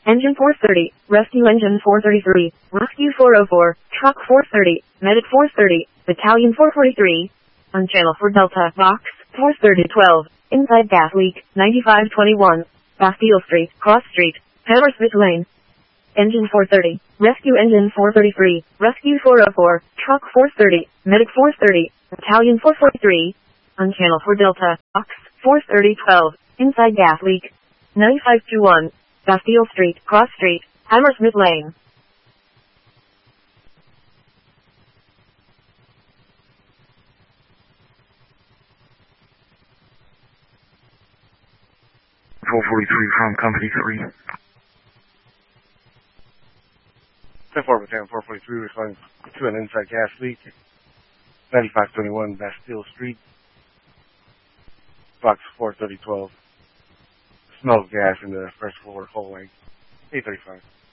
Engine 430, Rescue Engine 433, Rescue 404, Truck 430, Medic 430, Battalion 443. On channel for Delta, Box 43012, inside gas leak, 9521, Bastille Street, Cross Street, Hammersmith Lane. Engine 430, Rescue Engine 433, Rescue 404, Truck 430, Medic 430, Battalion 443. On channel for Delta, Box 43012, inside gas leak, 9521, Bastille Street, Cross Street, Hammersmith Lane. Control 43 from Company 3. 10-4 Battalion 443 responding to an inside gas leak, 9521 Bastille Street, Box 43012. Smell of gas in the first floor hallway, 835.